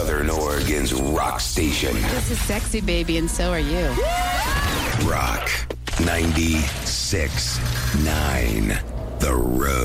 Southern Oregon's rock station. This is sexy, baby, and so are you. Rock 96.9. The Road.